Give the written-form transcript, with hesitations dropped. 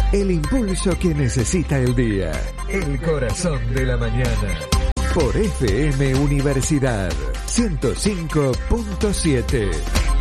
El impulso que necesita el día. El corazón de la mañana. Por FM Universidad 105.7.